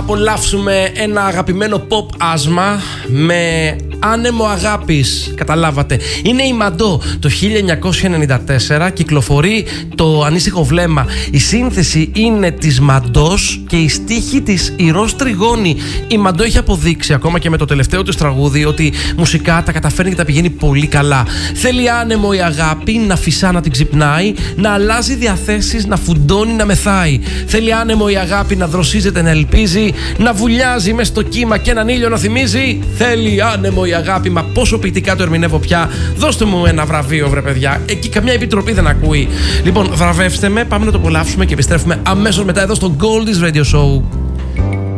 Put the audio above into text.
απολαύσουμε ένα αγαπημένο pop άσμα με άνεμο αγάπης. Καταλάβατε. Είναι η Μαντό. Το 1994 κυκλοφορεί το Ανήσυχο Βλέμμα. Η σύνθεση είναι της Μαντός και η στίχη της Ηρώς Τριγώνη. Η Μαντό έχει αποδείξει ακόμα και με το τελευταίο της τραγούδι ότι μουσικά τα καταφέρνει και τα πηγαίνει πολύ καλά. Θέλει άνεμο η αγάπη, να φυσά να την ξυπνάει, να αλλάζει διαθέσεις, να φουντώνει, να μεθάει. Θέλει άνεμο η αγάπη, να δροσίζεται, να ελπίζει, να βουλιάζει μες στο κύμα και έναν ήλιο να θυμίζει. Θέλει άνεμο η αγάπη. Μα πόσο ποιητικά το ερμηνεύω πια. Δώστε μου ένα βραβείο, βρε παιδιά. Εκεί καμιά επιτροπή δεν ακούει. Λοιπόν, βραβεύστε με, πάμε να το απολαύσουμε και επιστρέφουμε αμέσως μετά εδώ στο Goldies Radio Show.